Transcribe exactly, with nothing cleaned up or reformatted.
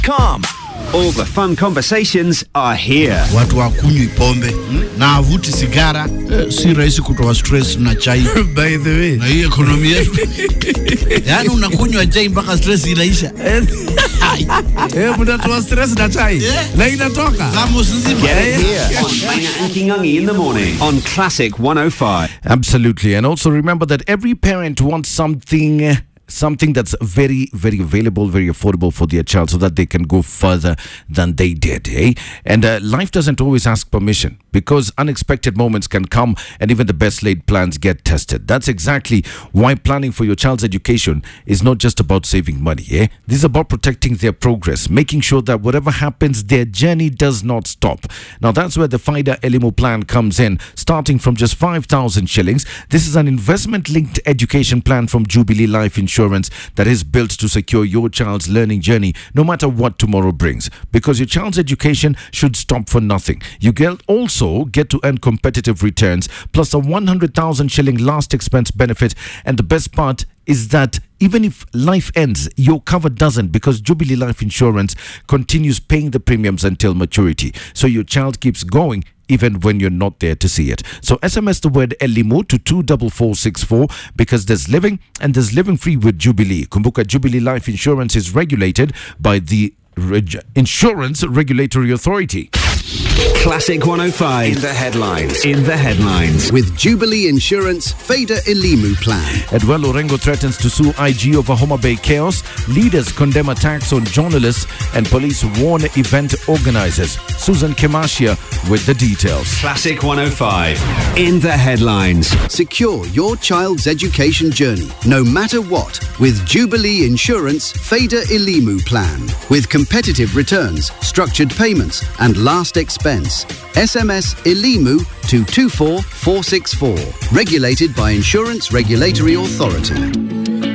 Calm. All the fun conversations are here. Watu wakunywi pombe na avuti sigara, eh, si rahisi kutoa stress na chai. By the way, na hii ekonomi yetu. Yaani unakunywa chai mpaka stress inaisha. Eh, mtatoa stress na chai. Na inatoka. Kama usizima. Get it here on Maina and Kingangi in the morning on Classic one oh five. Absolutely. And also remember that every parent wants something something that's very, very available, very affordable for their child so that they can go further than they did. Eh? And uh, life doesn't always ask permission because unexpected moments can come and even the best laid plans get tested. That's exactly why planning for your child's education is not just about saving money. Eh? This is about protecting their progress, making sure that whatever happens, their journey does not stop. Now, that's where the FIDA Elimo plan comes in, starting from just five thousand shillings. This is an investment-linked education plan from Jubilee Life Insurance that is built to secure your child's learning journey no matter what tomorrow brings, because your child's education should stop for nothing. You get also get to earn competitive returns plus a one hundred thousand shilling last expense benefit, and the best part is that even if life ends, your cover doesn't, because Jubilee Life Insurance continues paying the premiums until maturity, so your child keeps going even when you're not there to see it. So S M S the word Elimo to two four four six four, because there's living and there's living free with Jubilee. Kumbuka, Jubilee Life Insurance is regulated by the Reg- Insurance Regulatory Authority. Classic one oh five. In the headlines. In the headlines. With Jubilee Insurance FIDA Elimu plan. Edwell Orengo threatens to sue I G over Homa Bay chaos. Leaders condemn attacks on journalists, and police warn event organizers. Susan Kemashia with the details. Classic one oh five. In the headlines. Secure your child's education journey, no matter what, with Jubilee Insurance FIDA Elimu plan. With competitive returns, structured payments, and last expense. S M S Elimu to two four four six four. Regulated by Insurance Regulatory Authority.